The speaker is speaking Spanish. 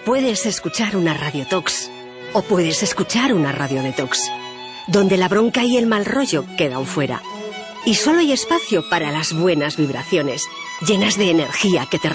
Puedes escuchar una radiotox o puedes escuchar una radiodetox, donde la bronca y el mal rollo quedan fuera. Y solo hay espacio para las buenas vibraciones, llenas de energía que te